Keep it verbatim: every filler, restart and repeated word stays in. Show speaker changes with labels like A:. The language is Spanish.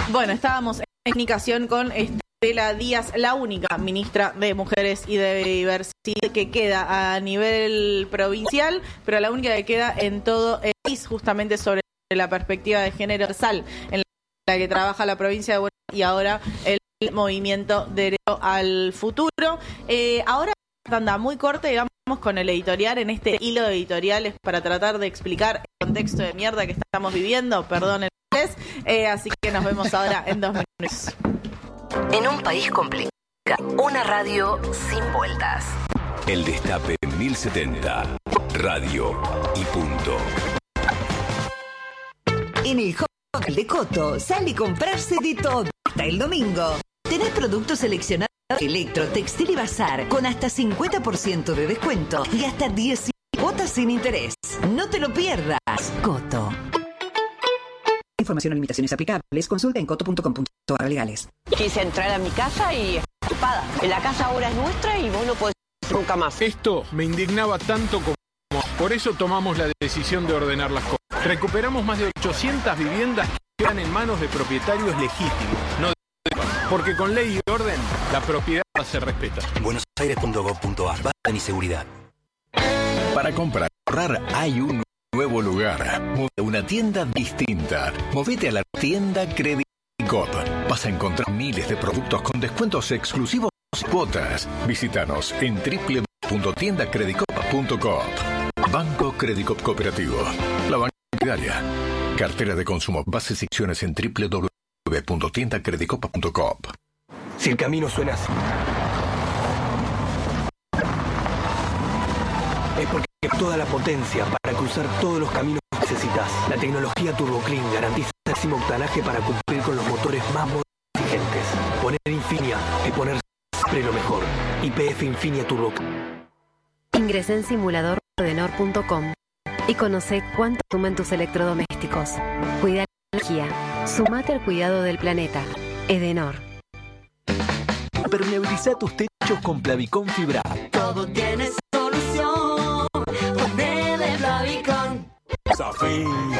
A: Bueno, estábamos en comunicación con Estela Díaz, la única ministra de Mujeres y de Diversidad que queda a nivel provincial, pero la única que queda en todo el país, justamente sobre la perspectiva de género universal en la que trabaja la provincia de Buenos Aires y ahora el movimiento Derecho al Futuro. Eh, ahora anda muy corta y vamos con el editorial en este hilo de editoriales para tratar de explicar el contexto de mierda que estamos viviendo, perdón el inglés, eh, así que nos vemos ahora en dos minutos.
B: En un país complicado, una radio sin vueltas.
C: El Destape mil setenta, radio y punto.
D: En el Hot de Coto sale a comprarse de todo hasta el domingo. Tenés productos seleccionados electro, textil y bazar con hasta cincuenta por ciento de descuento y hasta diez cuotas sin interés. No te lo pierdas. Coto.
E: Información o limitaciones aplicables, consulta en coto punto com punto a r legales.
F: Quise entrar a mi casa y ocupada. La casa ahora es nuestra y vos no podés nunca más.
G: Esto me indignaba tanto como... Por eso tomamos la decisión de ordenar las cosas. Recuperamos más de ochocientas viviendas que quedan en manos de propietarios legítimos, no de... Porque con ley y orden, la propiedad se respeta.
H: buenos aires punto gov punto a r, Baden y seguridad.
C: Para comprar y ahorrar hay un nuevo lugar. Una tienda distinta. Movete a la tienda Credicop. Vas a encontrar miles de productos con descuentos exclusivos y cuotas. Visítanos en doble u doble u doble u punto tienda credicop punto com. Banco Credicop Cooperativo. La banca solidaria. Cartera de consumo. Bases y secciones en doble u doble u doble u punto tienda credicop punto com.
H: Si el camino suena así, es porque toda la potencia para cruzar todos los caminos que necesitas. La tecnología Turbo Clean garantiza el máximo octanaje para cumplir con los motores más modernos y exigentes. Poner Infinia es poner siempre lo mejor. Y P F Infinia Turbo Clean.
I: Ingresé en simulador ordenor punto com y conoce cuánto suman tus electrodomésticos. Cuida la energía. Sumate al cuidado del planeta. Edenor.
J: Permeabiliza tus techos con Plavicon Fibra.
K: Todo tiene solución. Ponele Plavicon.
J: Sofía.